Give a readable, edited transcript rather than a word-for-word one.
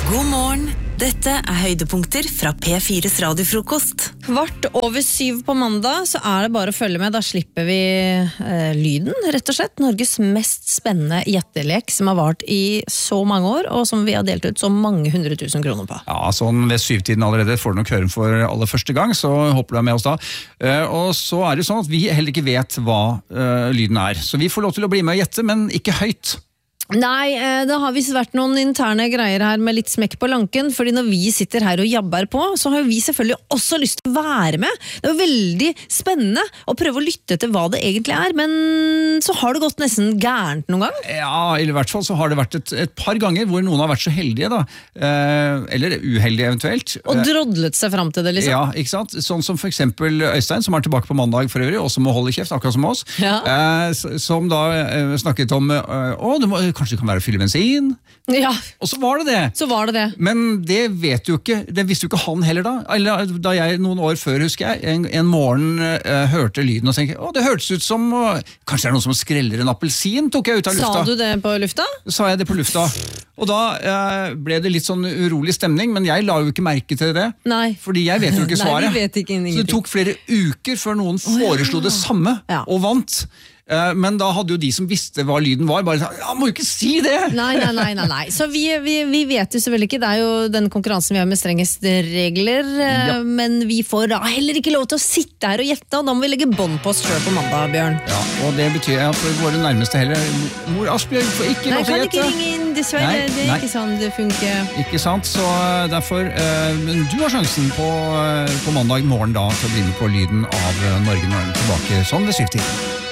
God morgen, dette høydepunkter fra P4's radiofrokost. 7:15 på mandag, så det bare å følge med. Da slipper vi lyden, rett og slett. Norges mest spennende gjettelek som har vart i så mange år, og som vi har delt ut så mange 100 000 kroner på. Ja, sånn ved 7-tiden allerede får du nok høre den for aller første gang, så håper du med oss da. Og så det sånn at vi heller ikke vet hva lyden Så vi får lov til å bli med og gjette, men ikke høyt. Nei, det har visst vært noen interne greier her med litt smekk på lanken, fordi når vi sitter her og jabber på, så har vi selvfølgelig også lyst til å være med. Det var veldig spennende å prøve å lytte til hva det egentlig men så har det gått nesten gærent noen gang. Ja, eller i hvert fall så har det vært et par ganger hvor noen har vært så heldige da, eller uheldige eventuelt. Og drodlet seg frem til det, liksom. Ja, ikke sant? Sånn som for eksempel Øystein, som tilbake på mandag for øvrig, også må holde kjeft, akkurat som oss, som da snakket om, kanskje det kan være å fylle bensin. Ja. Og så var det det. Men det vet jo ikke, det visste jo ikke han heller da. Eller da jeg noen år før, husker jeg, en morgen hørte lyden og tenkte, det hørtes ut som, kanskje det noen som skreller en appelsin, tok jeg ut av lufta. Sa du det på lufta? Sa jeg det på lufta. Og da ble det litt sånn urolig stemning, men jeg la jo ikke merke til det. Nei. Fordi jeg vet jo ikke svaret. Nei, vi vet ikke ingenting. Så det tok flere uker før noen foreslo det samme, og vant. Men da hadde jo de som visste hva lyden var, bare sagt, må jo ikke si det! Nei. Så vi vet jo selvfølgelig ikke, det jo den konkurransen vi har med strengest regler, men vi får da heller ikke lov til å sitte her og gjette, og da må vi legge bånd på oss selv på mandag, Bjørn. Ja, og det betyr at for våre nærmeste heller, mor Asbjørn får ikke lov til å gjette. Nei, kan ikke ringe inn, dessverre, det ikke sånn det funker. Ikke sant, så derfor, men du har sjansen på mandag morgen da, til å bli med på lyden av Norge tilbake sånn ved 7-tiden.